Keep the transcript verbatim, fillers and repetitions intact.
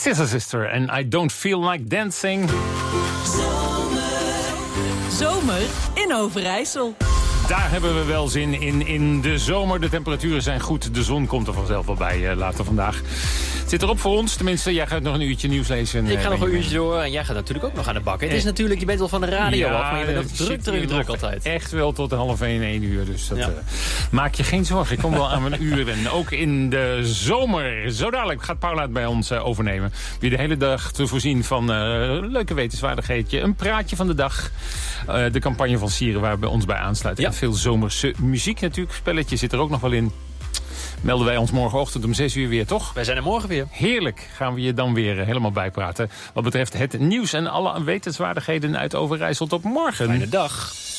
Sister Sister en I Don't Feel Like Dancing. Zomer in Overijssel. Daar hebben we wel zin in, in de zomer. De temperaturen zijn goed, de zon komt er vanzelf wel bij uh, later vandaag. Het zit erop voor ons, tenminste, jij gaat nog een uurtje nieuws lezen. Ik ga uh, nog een uurtje door en jij gaat natuurlijk ook nog aan de bak. Het is natuurlijk, je bent wel van de radio ja, af, maar je bent nog druk, druk, druk altijd. Echt wel tot half één, één uur, dus dat, ja. uh, maak je geen zorgen. Ik kom wel aan mijn uren, ook in de zomer. Zo dadelijk gaat Paula het bij ons uh, overnemen. Weer de hele dag te voorzien van uh, leuke wetenswaardigheidje. Een praatje van de dag. Uh, de campagne van Sieren waar bij ons bij aansluit. Ja. En veel zomerse muziek natuurlijk. Spelletje zit er ook nog wel in. Melden wij ons morgenochtend om zes uur weer, toch? Wij zijn er morgen weer. Heerlijk, gaan we je dan weer uh, helemaal bijpraten. Wat betreft het nieuws en alle wetenswaardigheden uit Overijssel. Tot morgen. Fijne dag.